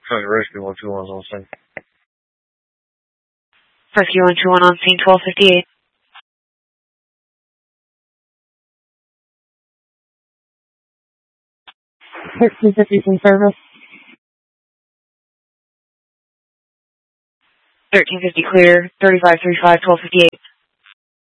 Rescue 121 on scene. Rescue 121 on scene, 1258. 1350 service. 1350 clear, 3535, 1258.